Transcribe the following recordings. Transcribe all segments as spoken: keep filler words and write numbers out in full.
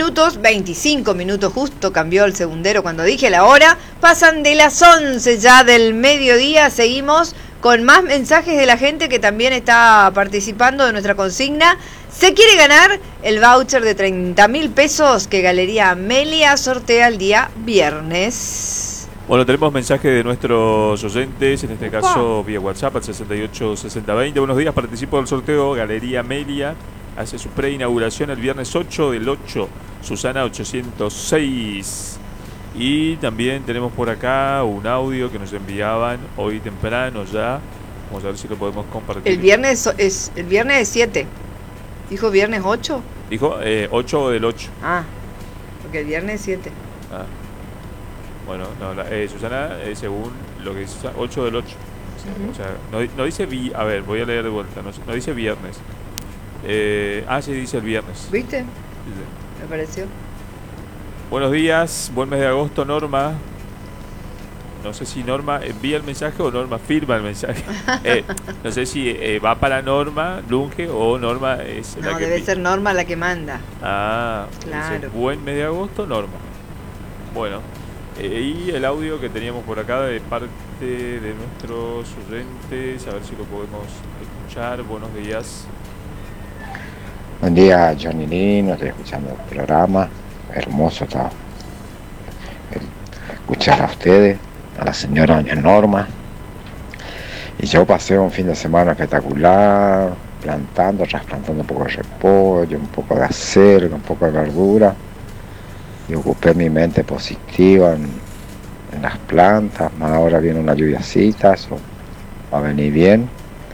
minutos, veinticinco minutos justo, cambió el segundero cuando dije la hora. Pasan de las once ya del mediodía. Seguimos con más mensajes de la gente que también está participando de nuestra consigna. Se quiere ganar el voucher de treinta mil pesos que Galería Amelia sortea el día viernes. Bueno, tenemos mensajes de nuestros oyentes, en este caso vía WhatsApp al sesenta y ocho sesenta veinte. Buenos días, participo del sorteo. Galería Amelia hace su preinauguración el viernes ocho del ocho, Susana ochocientos seis. Y también tenemos por acá un audio que nos enviaban hoy temprano ya. Vamos a ver si lo podemos compartir. El viernes es el viernes es siete. ¿Dijo viernes ocho? Dijo eh, ocho del ocho. Ah, porque el viernes es siete. Ah. Bueno, no, la, eh, Susana, eh, según lo que dice ocho del ocho. Uh-huh. O sea, no, no dice vi, a ver, voy a leer de vuelta, no, no dice viernes. Eh, ah, sí, dice el viernes. ¿Viste? Sí. Me pareció. Buenos días, buen mes de agosto, Norma. No sé si Norma envía el mensaje o Norma firma el mensaje. Eh, no sé si eh, va para Norma, Lunge, o Norma es no, la que... No, debe ser Norma la que manda. Ah, claro. Dice, buen mes de agosto, Norma. Bueno, eh, y el audio que teníamos por acá de parte de nuestros oyentes, a ver si lo podemos escuchar. Buenos días. Buen día, Johnny Lino, estoy escuchando el programa. Hermoso está escuchar a ustedes, a la señora doña Norma. Y yo pasé un fin de semana espectacular, plantando, trasplantando un poco de repollo, un poco de acelga, un poco de verdura. Y ocupé mi mente positiva en, en las plantas, más ahora viene una lluviacita, eso va a venir bien.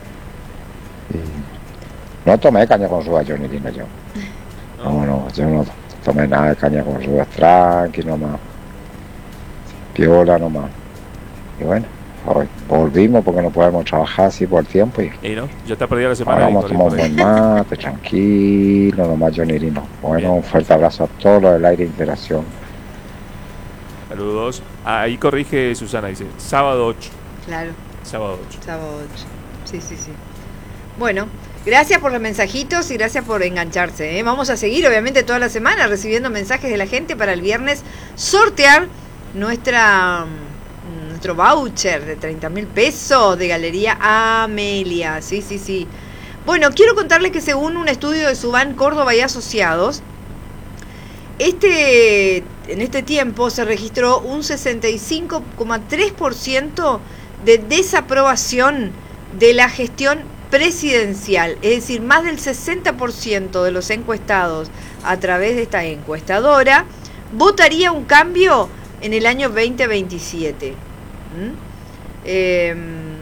Y no tomé caña con ruda, Johnny Lino, yo. No, no, yo no tomé nada de caña con ruda, tranqui nomás, piola nomás. Y bueno, hoy volvimos porque no podemos trabajar así por el tiempo. Y, y no, ya está perdida la semana. Ahora vamos a tomar un buen mate, tranquilo nomás, Johnny Lino. Bueno, bien. Un fuerte abrazo a todos los del aire de interacción. Saludos. Ah, ahí corrige Susana, dice sábado ocho. Claro. Sábado ocho. Sábado ocho. Sí, sí, sí. Bueno, gracias por los mensajitos y gracias por engancharse, ¿eh? Vamos a seguir, obviamente, toda la semana recibiendo mensajes de la gente para el viernes sortear nuestra nuestro voucher de treinta mil pesos de Galería Amelia. Sí, sí, sí. Bueno, quiero contarles que según un estudio de Subán Córdoba y Asociados, este en este tiempo se registró un sesenta y cinco coma tres por ciento de desaprobación de la gestión presidencial, es decir, más del sesenta por ciento de los encuestados a través de esta encuestadora votaría un cambio en el año veinte veintisiete. ¿Mm? Eh,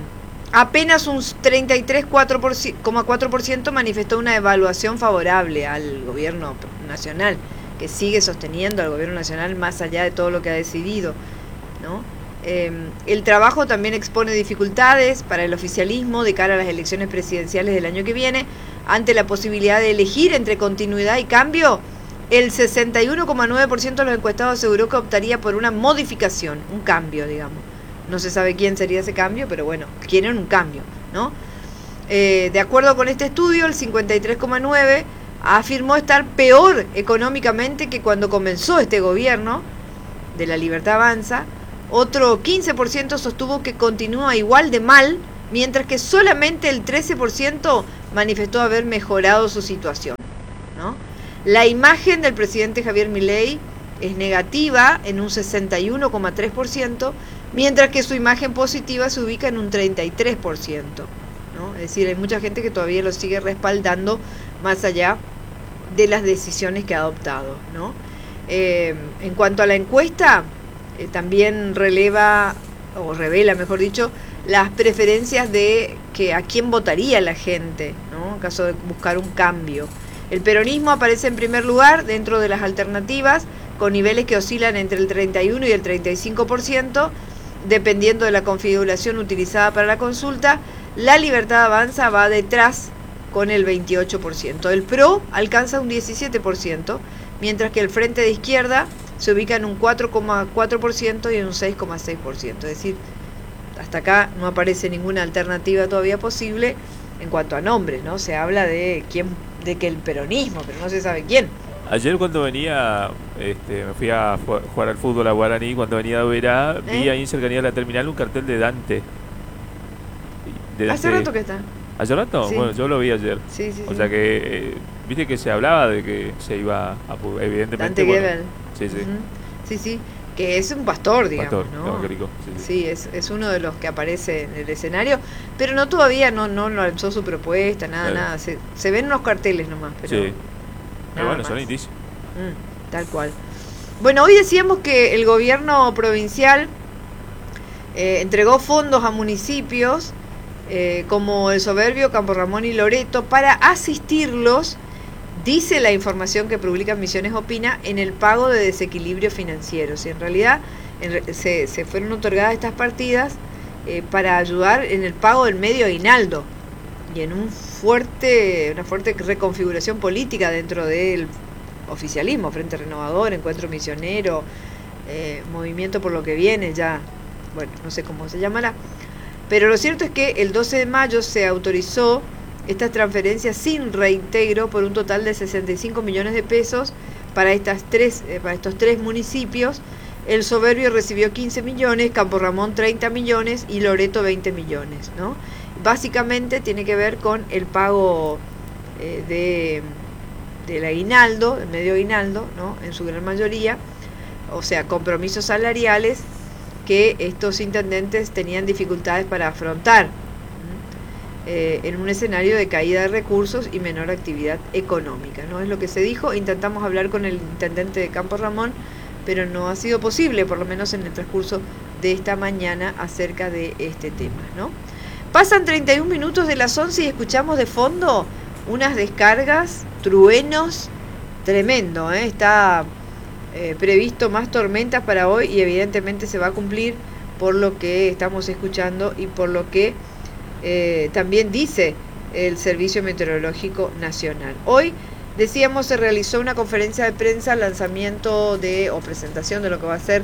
apenas un treinta y tres coma cuatro por ciento manifestó una evaluación favorable al gobierno nacional, que sigue sosteniendo al gobierno nacional más allá de todo lo que ha decidido, ¿no? Eh, el trabajo también expone dificultades para el oficialismo de cara a las elecciones presidenciales del año que viene. Ante la posibilidad de elegir entre continuidad y cambio, el sesenta y uno coma nueve por ciento de los encuestados aseguró que optaría por una modificación, un cambio, digamos. No se sabe quién sería ese cambio, pero bueno, quieren un cambio, ¿no? Eh, de acuerdo con este estudio, el cincuenta y tres coma nueve por ciento afirmó estar peor económicamente que cuando comenzó este gobierno de La Libertad Avanza. Otro quince por ciento sostuvo que continúa igual de mal, mientras que solamente el trece por ciento manifestó haber mejorado su situación, ¿no? La imagen del presidente Javier Milei es negativa en un sesenta y uno coma tres por ciento, mientras que su imagen positiva se ubica en un treinta y tres por ciento, ¿no? Es decir, hay mucha gente que todavía lo sigue respaldando más allá de las decisiones que ha adoptado, ¿no? Eh, en cuanto a la encuesta, eh, también releva, o revela, mejor dicho, las preferencias de que a quién votaría la gente, ¿no? En caso de buscar un cambio. El peronismo aparece en primer lugar dentro de las alternativas, con niveles que oscilan entre el treinta y uno y el treinta y cinco por ciento, dependiendo de la configuración utilizada para la consulta. La Libertad Avanza va detrás con el veintiocho por ciento. El PRO alcanza un diecisiete por ciento, mientras que el Frente de Izquierda se ubica en un cuatro coma cuatro por ciento y en un seis coma seis por ciento. Es decir, hasta acá no aparece ninguna alternativa todavía posible en cuanto a nombres, ¿no? Se habla de quién, de que el peronismo, pero no se sabe quién. Ayer cuando venía, este, me fui a jugar al fútbol a Guaraní, cuando venía a Oberá, ¿Eh? vi ahí en cercanía de la terminal un cartel de Dante. De Dante. ¿Hace rato que está? ¿Hace rato? Sí. Bueno, yo lo vi ayer. Sí, sí, o sí. sea que, eh, viste que se hablaba de que se iba a, evidentemente... Dante bueno, Gebel. Sí, sí. Uh-huh. Sí, sí. Que es un pastor, digamos, pastor, ¿no? evangélico, sí, sí. sí es, es uno de los que aparece en el escenario, pero no todavía no no lanzó su propuesta, nada, claro. nada. Se, se ven unos carteles nomás, pero... Sí. Pero bueno, son indicios. Mm, tal cual. Bueno, hoy decíamos que el gobierno provincial eh, entregó fondos a municipios eh, como el Soberbio, Campo Ramón y Loreto para asistirlos, dice la información que publica Misiones Opina, en el pago de desequilibrios financieros. Y en realidad en, se, se fueron otorgadas estas partidas eh, para ayudar en el pago del medio aguinaldo y en un fuerte, una fuerte reconfiguración política dentro del oficialismo, Frente Renovador, Encuentro Misionero, eh, Movimiento por lo que viene, ya, bueno, no sé cómo se llamará. Pero lo cierto es que el doce de mayo se autorizó estas transferencias sin reintegro por un total de sesenta y cinco millones de pesos para estas tres, eh, para estos tres municipios. El Soberbio recibió quince millones, Campo Ramón treinta millones y Loreto veinte millones, ¿no? Básicamente tiene que ver con el pago eh, de del aguinaldo, el medio aguinaldo, ¿no? En su gran mayoría, o sea, compromisos salariales que estos intendentes tenían dificultades para afrontar eh, en un escenario de caída de recursos y menor actividad económica, ¿no? Es lo que se dijo. Intentamos hablar con el intendente de Campo Ramón, pero no ha sido posible, por lo menos en el transcurso de esta mañana, acerca de este tema, ¿no? Pasan treinta y un minutos de las once y escuchamos de fondo unas descargas, truenos, tremendo, ¿eh? Está eh, previsto más tormentas para hoy y evidentemente se va a cumplir por lo que estamos escuchando y por lo que eh, también dice el Servicio Meteorológico Nacional. Hoy, decíamos, se realizó una conferencia de prensa, lanzamiento de o presentación de lo que va a ser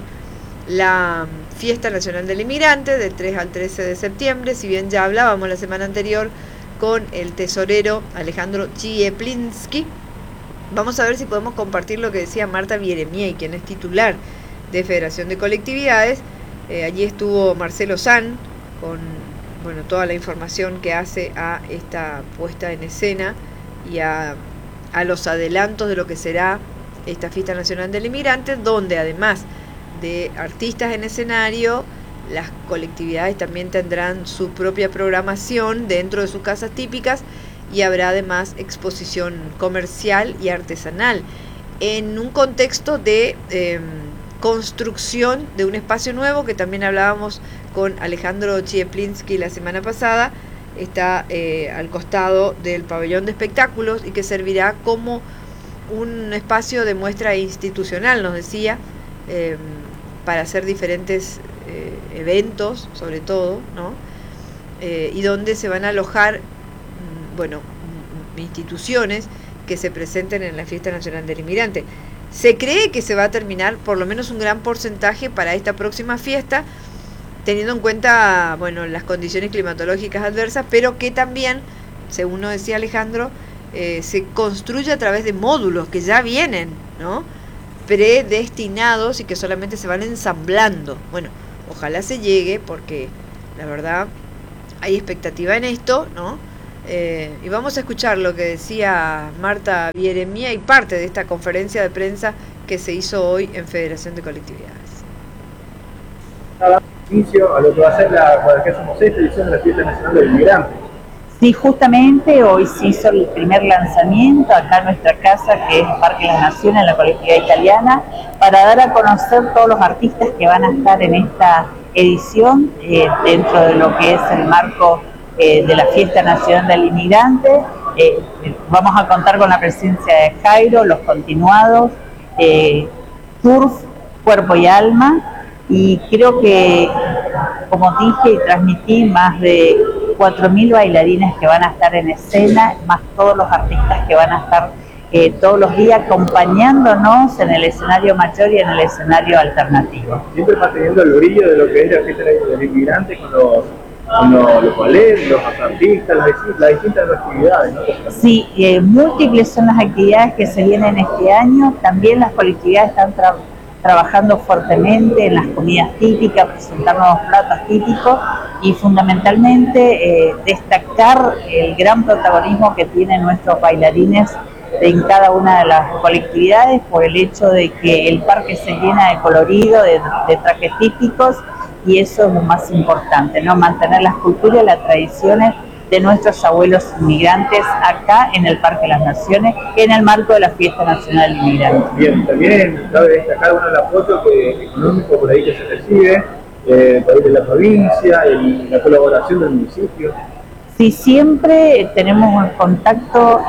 la Fiesta Nacional del Inmigrante del tres al trece de septiembre. Si bien ya hablábamos la semana anterior con el tesorero Alejandro Chieplinsky, vamos a ver si podemos compartir lo que decía Marta Bieremiei, quien es titular de Federación de Colectividades. Eh, allí estuvo Marcelo San con bueno toda la información que hace a esta puesta en escena y a, a los adelantos de lo que será esta Fiesta Nacional del Inmigrante, donde además de artistas en escenario, las colectividades también tendrán su propia programación dentro de sus casas típicas y habrá además exposición comercial y artesanal en un contexto de eh, construcción de un espacio nuevo que también hablábamos con Alejandro Chieplinsky la semana pasada. Está eh, al costado del pabellón de espectáculos y que servirá como un espacio de muestra institucional, nos decía, eh, para hacer diferentes eh, eventos, sobre todo, ¿no? Eh, y donde se van a alojar, bueno, instituciones que se presenten en la Fiesta Nacional del Inmigrante. Se cree que se va a terminar por lo menos un gran porcentaje para esta próxima fiesta, teniendo en cuenta, bueno, las condiciones climatológicas adversas, pero que también, según nos decía Alejandro, eh, se construye a través de módulos que ya vienen, ¿no?, predestinados y que solamente se van ensamblando. Bueno, ojalá se llegue, porque la verdad hay expectativa en esto, ¿no? Eh, y vamos a escuchar lo que decía Marta Bieremiei y parte de esta conferencia de prensa que se hizo hoy en Federación de Colectividades. Inicio a lo que va a ser la cuadragésima sexta edición de la Fiesta Nacional del Inmigrante. Sí, justamente hoy se hizo el primer lanzamiento acá en nuestra casa, que es Parque Las Naciones, en la colectividad italiana, para dar a conocer todos los artistas que van a estar en esta edición, eh, dentro de lo que es el marco eh, de la Fiesta Nacional del Inmigrante. Eh, vamos a contar con la presencia de Jairo, Los Continuados, eh, Turf, Cuerpo y Alma, y creo que, como dije y transmití, más de cuatro mil bailarines que van a estar en escena, más todos los artistas que van a estar eh, todos los días acompañándonos en el escenario mayor y en el escenario alternativo. Siempre manteniendo el brillo de lo que es la Fiesta del Inmigrante con los uno, los ballets, los artistas, las, las distintas actividades, ¿no? Sí, eh, múltiples son las actividades que se vienen este año. También las colectividades están tra trabajando fuertemente en las comidas típicas, presentar nuevos platos típicos y fundamentalmente eh, destacar el gran protagonismo que tienen nuestros bailarines en cada una de las colectividades por el hecho de que el parque se llena de colorido, de, de trajes típicos, y eso es lo más importante, ¿no? Mantener las culturas y las tradiciones de nuestros abuelos inmigrantes acá en el Parque de las Naciones, en el marco de la Fiesta Nacional del Inmigrante. Bien, también cabe destacar uno del apoyo que, económico por ahí que se recibe, eh, por ahí de la provincia, el, la colaboración del municipio. Sí, siempre tenemos el contacto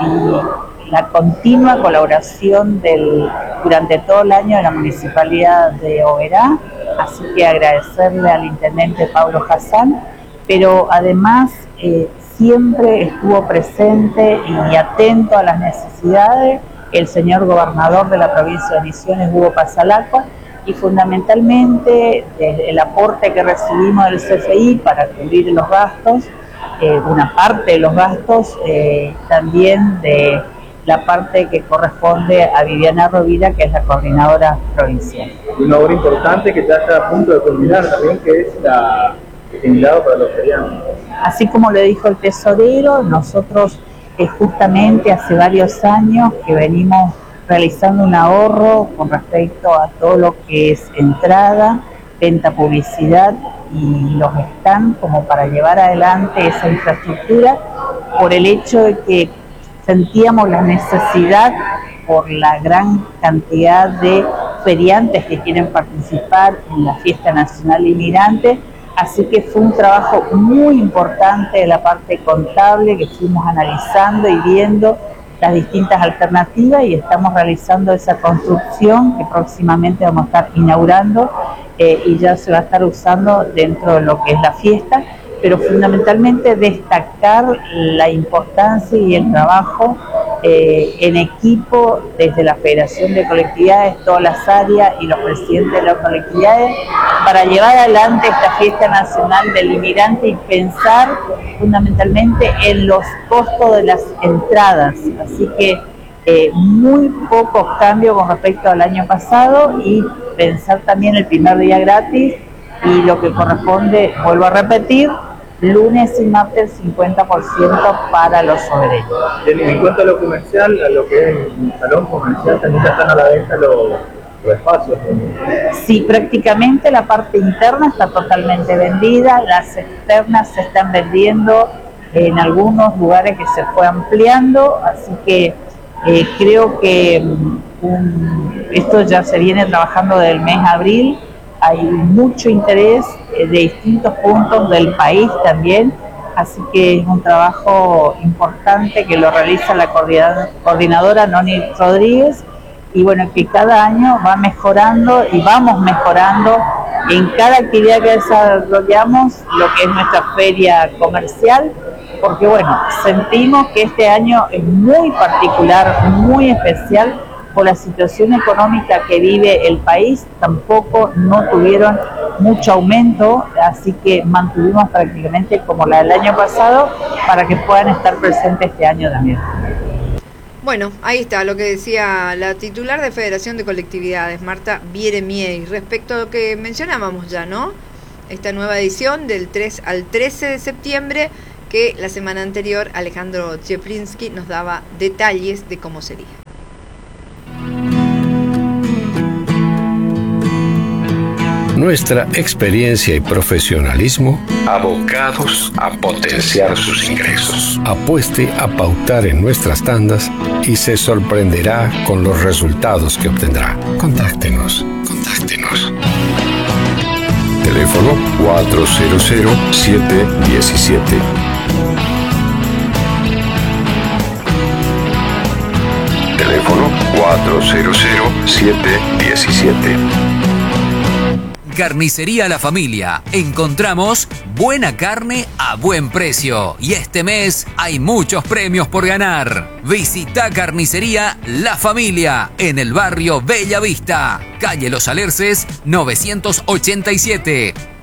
y la continua colaboración del, durante todo el año de la Municipalidad de Oberá, así que agradecerle al Intendente Pablo Hassan, pero además eh, siempre estuvo presente y atento a las necesidades el señor gobernador de la provincia de Misiones, Hugo Pasalacqua, y fundamentalmente desde el aporte que recibimos del C F I para cubrir los gastos, eh, una parte de los gastos, eh, también de la parte que corresponde a Viviana Rovira, que es la coordinadora provincial. Una obra importante que ya está a punto de culminar también, que es la itinerado para los feriados. Así como le dijo el tesorero, nosotros eh, justamente hace varios años que venimos realizando un ahorro con respecto a todo lo que es entrada, venta, publicidad y los stands, como para llevar adelante esa infraestructura, por el hecho de que sentíamos la necesidad por la gran cantidad de feriantes que quieren participar en la Fiesta Nacional Inmigrante. Así que fue un trabajo muy importante de la parte contable que fuimos analizando y viendo las distintas alternativas, y estamos realizando esa construcción que próximamente vamos a estar inaugurando eh, y ya se va a estar usando dentro de lo que es la fiesta, pero fundamentalmente destacar la importancia y el trabajo eh, en equipo desde la Federación de Colectividades, todas las áreas y los presidentes de las colectividades para llevar adelante esta Fiesta Nacional del Inmigrante y pensar fundamentalmente en los costos de las entradas. Así que eh, muy pocos cambios con respecto al año pasado, y pensar también el primer día gratis y lo que corresponde, vuelvo a repetir, lunes y martes cincuenta por ciento para los sobereños. En cuanto a lo comercial, a lo que es el salón comercial, también ya están a la venta los, los espacios. Sí, prácticamente la parte interna está totalmente vendida, las externas se están vendiendo en algunos lugares que se fue ampliando, así que eh, creo que um, esto ya se viene trabajando desde el mes de abril. Hay mucho interés de distintos puntos del país también, así que es un trabajo importante que lo realiza la coordinadora Noni Rodríguez, y bueno, que cada año va mejorando y vamos mejorando en cada actividad que desarrollamos lo que es nuestra feria comercial, porque bueno, sentimos que este año es muy particular, muy especial, por la situación económica que vive el país. Tampoco no tuvieron mucho aumento, así que mantuvimos prácticamente como la del año pasado para que puedan estar presentes este año también. Bueno, ahí está lo que decía la titular de Federación de Colectividades, Marta Bieremiey, respecto a lo que mencionábamos ya, ¿no? Esta nueva edición del tres al trece de septiembre, que la semana anterior Alejandro Cieplinsky nos daba detalles de cómo sería. Nuestra experiencia y profesionalismo abocados a potenciar sus ingresos. Apueste a pautar en nuestras tandas y se sorprenderá con los resultados que obtendrá. Contáctenos, contáctenos. Teléfono cuatro cero cero, siete uno siete. Teléfono cuatro cero cero, siete uno siete. Carnicería La Familia. Encontramos buena carne a buen precio. Y este mes hay muchos premios por ganar. Visita Carnicería La Familia en el barrio Bella Vista, calle Los Alerces novecientos ochenta y siete.